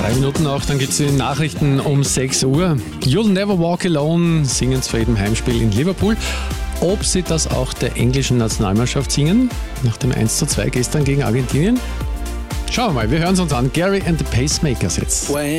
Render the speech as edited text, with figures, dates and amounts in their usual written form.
3 Minuten noch, dann gibt es die Nachrichten um 6 Uhr. You'll Never Walk Alone singen zu jedem Heimspiel in Liverpool. Ob sie das auch der englischen Nationalmannschaft singen, nach dem 1:2 gestern gegen Argentinien? Schauen wir mal, wir hören es uns an. Gary and the Pacemakers jetzt.